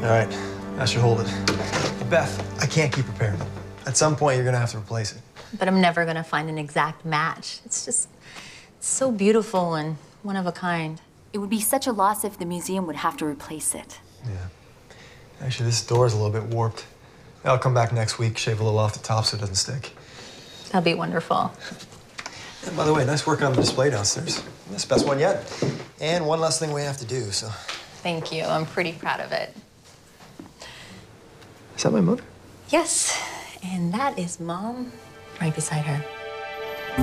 All right, I should hold it. Beth, I can't keep repairing it. At some point, you're gonna have to replace it. But I'm never gonna find an exact match. It's so beautiful and one of a kind. It would be such a loss if the museum would have to replace it. Yeah. Actually, this door's a little bit warped. I'll come back next week, shave a little off the top so it doesn't stick. That'll be wonderful. And by the way, nice work on the display downstairs. That's the best one yet. And one less thing we have to do, so. Thank you. I'm pretty proud of it. Is that my mother? Yes, and that is Mom right beside her.